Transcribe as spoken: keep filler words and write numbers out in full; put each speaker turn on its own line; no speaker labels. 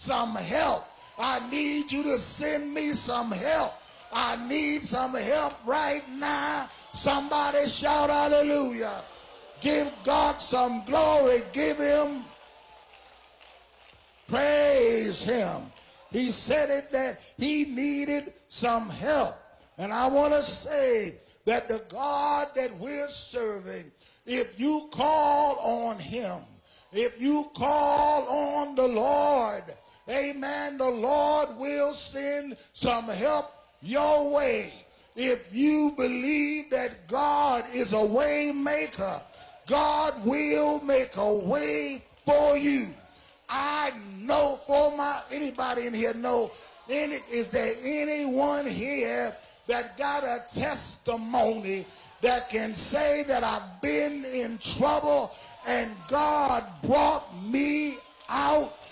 some help. I need you to send me some help. I need some help right now. Somebody shout hallelujah. Give God some glory. Give him praise him. He said it that he needed some help. And I want to say that the God that we're serving, if you call on him, if you call on the Lord, amen, the Lord will send some help your way. If you believe that God is a way maker, God will make a way for you. I know for my, anybody in here know, any, is there anyone here that got a testimony that can say that I've been in trouble and God brought me out?